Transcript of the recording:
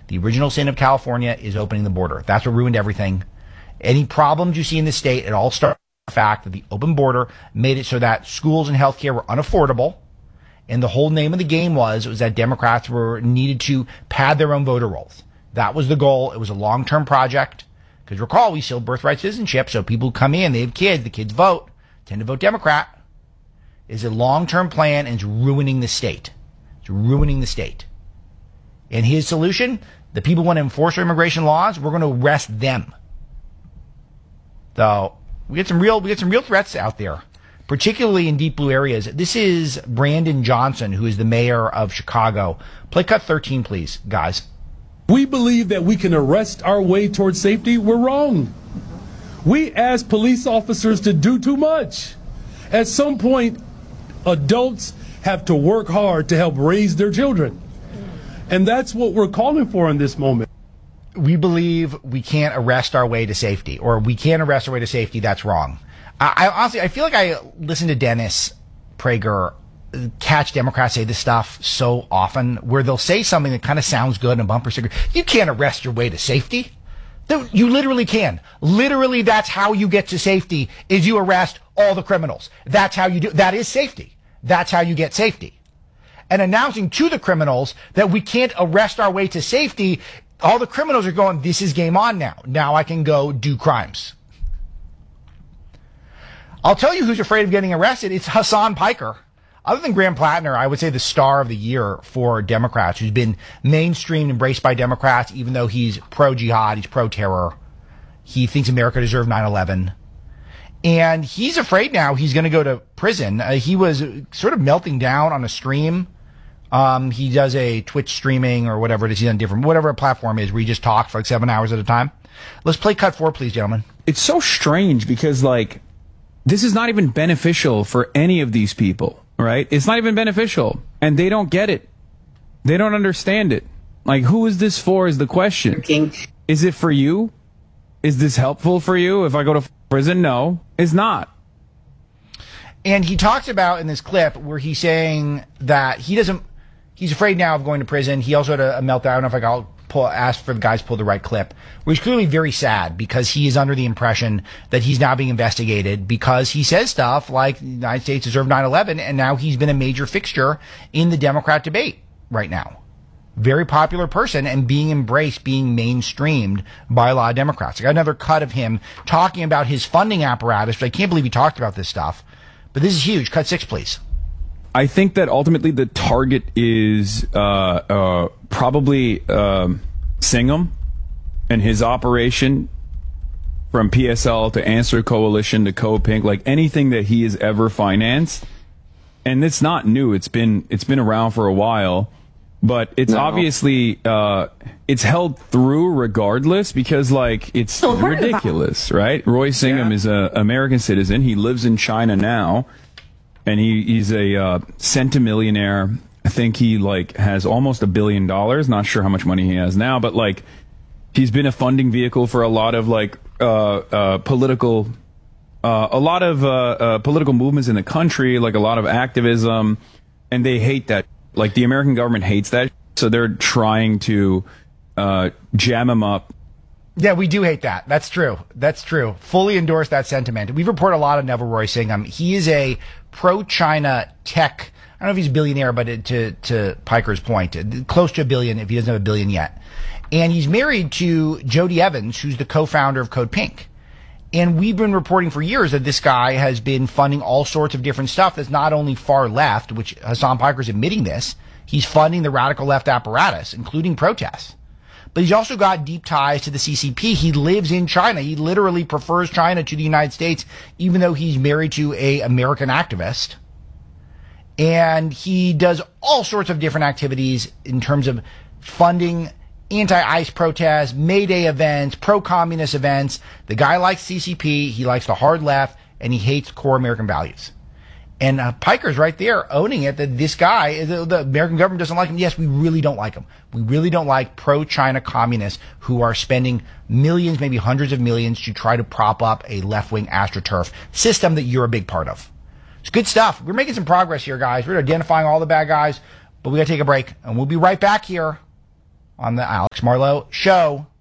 The original sin of California is opening the border. That's what ruined everything. Any problems you see in the state, it all started with the fact that the open border made it so that schools and healthcare were unaffordable. And the whole name of the game was that Democrats needed to pad their own voter rolls. That was the goal. It was a long-term project. Because recall, we still birthright citizenship, so people who come in, they have kids, the kids vote, tend to vote Democrat. It's a long-term plan, and it's ruining the state. It's ruining the state. And his solution, the people want to enforce our immigration laws, we're going to arrest them. So we get some real threats out there, particularly in deep blue areas. This is Brandon Johnson, who is the mayor of Chicago. Play cut 13, please, guys. We believe that we can arrest our way towards safety. We're wrong. We ask police officers to do too much. At some point, adults have to work hard to help raise their children. And that's what we're calling for in this moment. We believe we can't arrest our way to safety, or we can't arrest our way to safety. That's wrong. I honestly, I feel like I listen to Dennis Prager catch Democrats say this stuff so often, where they'll say something that kind of sounds good in a bumper sticker. You can't arrest your way to safety. You literally can. Literally, that's how you get to safety, is you arrest all the criminals. That's how you do. That is safety. That's how you get safety. And announcing to the criminals that we can't arrest our way to safety, all the criminals are going, this is game on now. Now I can go do crimes. I'll tell you who's afraid of getting arrested. It's Hassan Piker. Other than Graham Plattner, I would say the star of the year for Democrats, who's been mainstream, embraced by Democrats, even though he's pro-jihad, he's pro-terror. He thinks America deserved 9/11. And he's afraid now he's going to go to prison. He was sort of melting down on a stream. He does a Twitch streaming or whatever it is. He's on different, whatever a platform is, where he just talks for like 7 hours at a time. Let's play cut 4, please, gentlemen. It's so strange because, like, this is not even beneficial for any of these people, right? It's not even beneficial. And they don't get it. They don't understand it. Like, who is this for is the question. Is it for you? Is this helpful for you? If I go to prison? No, it's not. And he talks about in this clip where he's saying that he's afraid now of going to prison. He also had a meltdown. I don't know if I'll ask for the guys to pull the right clip, where he's clearly very sad because he is under the impression that he's now being investigated because he says stuff like the United States deserved 9/11, and now he's been a major fixture in the Democrat debate right now. Very popular person and being embraced, being mainstreamed by a lot of Democrats. I got another cut of him talking about his funding apparatus, but I can't believe he talked about this stuff. But this is huge. Cut 6, please. I think that ultimately the target is probably Singham and his operation, from PSL to Answer Coalition to Co-Pink, like anything that he has ever financed. And it's not new. It's been around for a while. But it's obviously, it's held through regardless because, like, it's ridiculous, right? Roy Singham is an American citizen. He lives in China now, and he's a centimillionaire. I think he, like, has almost $1 billion. Not sure how much money he has now, but, like, he's been a funding vehicle for a lot of, like, political movements in the country, like a lot of activism, and they hate that. Like, the American government hates that, so they're trying to jam him up. Yeah, we do hate that. That's true. That's true. Fully endorse that sentiment. We've reported a lot of Neville Roy Singham. He is a pro-China tech. I don't know if he's a billionaire, but to Piker's point, close to $1 billion if he doesn't have $1 billion yet. And he's married to Jody Evans, who's the co-founder of Code Pink. And we've been reporting for years that this guy has been funding all sorts of different stuff that's not only far left, which Hassan Piker's admitting this, he's funding the radical left apparatus, including protests. But he's also got deep ties to the CCP. He lives in China. He literally prefers China to the United States, even though he's married to an American activist. And he does all sorts of different activities in terms of funding anti-ICE protests, May Day events, pro-communist events. The guy likes CCP, he likes the hard left, and he hates core American values. And Piker's right there owning it, that this guy, the American government doesn't like him. Yes, we really don't like him. We really don't like pro-China communists who are spending millions, maybe hundreds of millions, to try to prop up a left-wing AstroTurf system that you're a big part of. It's good stuff. We're making some progress here, guys. We're identifying all the bad guys, but we got to take a break, and we'll be right back here on the Alex Marlowe Show.